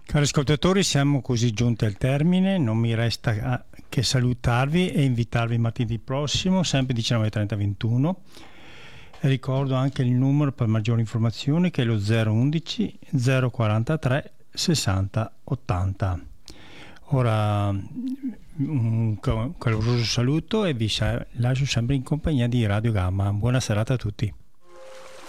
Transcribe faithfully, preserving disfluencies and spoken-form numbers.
Cari ascoltatori, siamo così giunti al termine, non mi resta che salutarvi e invitarvi martedì prossimo, sempre diciannove e trenta ventuno. Ricordo anche il numero per maggiori informazioni che è lo zero undici zero quarantatré sessanta ottanta. Ora un caloroso saluto e vi lascio sempre in compagnia di Radio Gamma. Buona serata a tutti.